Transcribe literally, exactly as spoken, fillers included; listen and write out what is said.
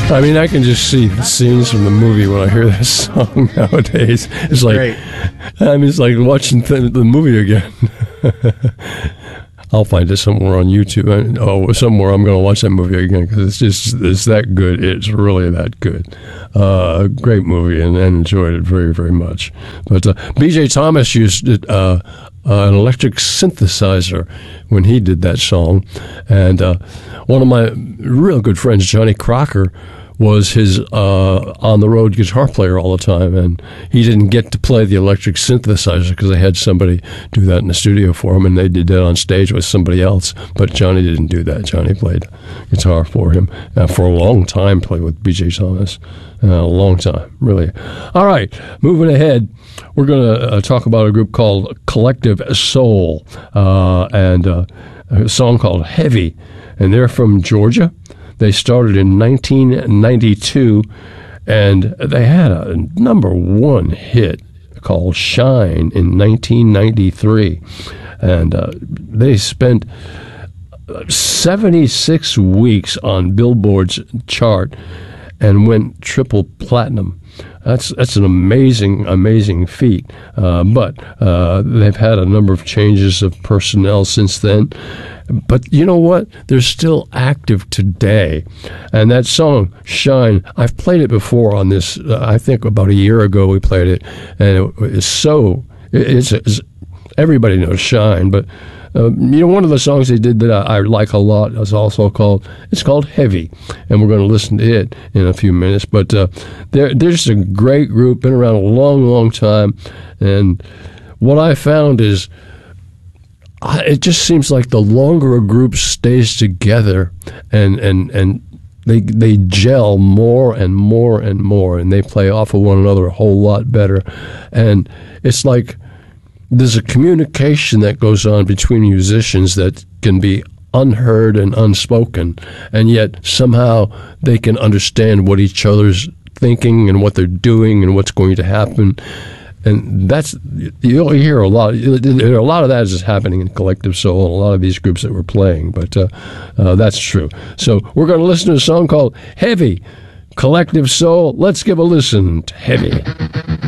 I mean, I can just see the scenes from the movie when I hear this song nowadays. It's like, Great. I mean, it's like watching th- the movie again. I'll find it somewhere on YouTube. Oh, somewhere I'm going to watch that movie again because it's just it's that good. It's really that good. Uh, great movie, and, and enjoyed it very, very much. But uh, B J Thomas used it, uh, uh, an electric synthesizer when he did that song, and uh, one of my real good friends, Johnny Crocker, was his uh, on-the-road guitar player all the time, and he didn't get to play the electric synthesizer because they had somebody do that in the studio for him, and they did that on stage with somebody else. But Johnny didn't do that. Johnny played guitar for him uh, for a long time, played with B J Thomas. Uh, a long time, really. All right, moving ahead, we're going to uh, talk about a group called Collective Soul, uh, and uh, a song called Heavy, and they're from Georgia. They started in nineteen ninety-two, and they had a number one hit called Shine in nineteen ninety-three. And uh, they spent seventy-six weeks on Billboard's chart and went triple platinum. That's that's an amazing, amazing feat. Uh, but uh, they've had a number of changes of personnel since then. But you know what? They're still active today. And that song, Shine, I've played it before on this, uh, I think about a year ago we played it. And it is so, it's, it's everybody knows Shine. But, uh, you know, one of the songs they did that I, I like a lot is also called, it's called Heavy. And we're going to listen to it in a few minutes. But uh, they're, they're just a great group, been around a long, long time. And what I found is, it just seems like the longer a group stays together and, and, and they they gel more and more and more, and they play off of one another a whole lot better. And it's like there's a communication that goes on between musicians that can be unheard and unspoken, and yet somehow they can understand what each other's thinking and what they're doing and what's going to happen. And that's, you'll hear a lot, a lot of that is happening in Collective Soul and a lot of these groups that we're playing, but uh, uh, that's true. So we're going to listen to a song called Heavy, Collective Soul. Let's give a listen to Heavy.